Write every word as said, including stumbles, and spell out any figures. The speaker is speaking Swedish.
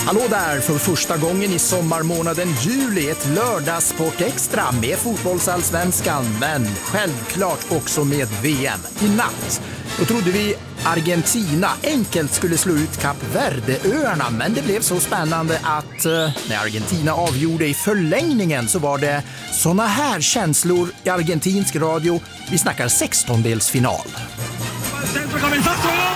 Hallå där, för första gången i sommarmånaden juli, ett lördagssport extra med fotbollsallsvenskan, men självklart också med V M. I natt, då trodde vi Argentina enkelt skulle slå ut Kap Verde-öarna, men det blev så spännande att eh, när Argentina avgjorde i förlängningen så var det såna här känslor i argentinsk radio. Vi snackar sextondelsfinal. Centro, comenzó,